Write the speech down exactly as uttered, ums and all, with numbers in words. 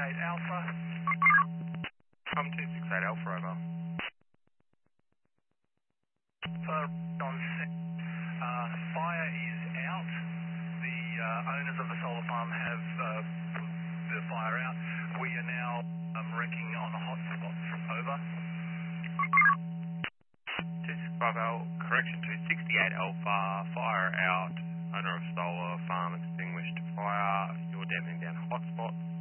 eight Alpha. Com two six eight Alpha, over. So, on set, uh, fire is out. The uh, owners of the solar farm have uh, put the fire out. We are now um, wrecking on a hotspot. Over. two six five L, correction to sixty-eight Alpha, fire out, owner of solar farm extinguished fire, you're damping down hotspot.